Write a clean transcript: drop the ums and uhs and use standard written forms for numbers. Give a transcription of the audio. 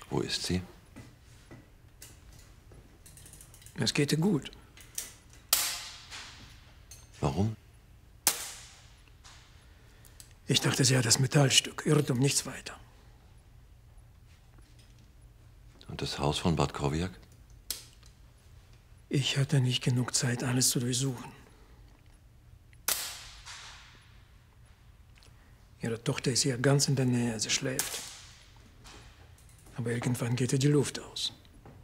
Wo ist sie? Es geht ihr gut. Warum? Ich dachte, sie hat das Metallstück. Irrtum, nichts weiter. Und das Haus von Bad Kowiak? Ich hatte nicht genug Zeit, alles zu durchsuchen. Ihre Tochter ist hier ganz in der Nähe. Sie schläft. Aber irgendwann geht ihr die Luft aus.